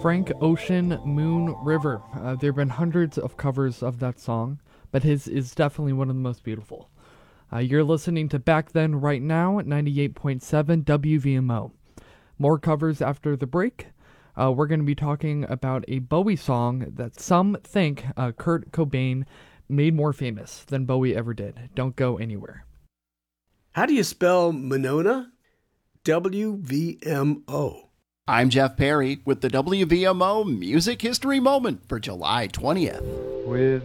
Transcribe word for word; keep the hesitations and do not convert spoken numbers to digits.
Frank Ocean, Moon River. Uh, there have been hundreds of covers of that song, but his is definitely one of the most beautiful. Uh, you're listening to Back Then right now at ninety-eight point seven W V M O. More covers after the break. Uh, we're going to be talking about a Bowie song that some think uh, Kurt Cobain made more famous than Bowie ever did. Don't go anywhere. How do you spell Monona? W V M O. I'm Jeff Perry with the W V M O Music History Moment for July twentieth. With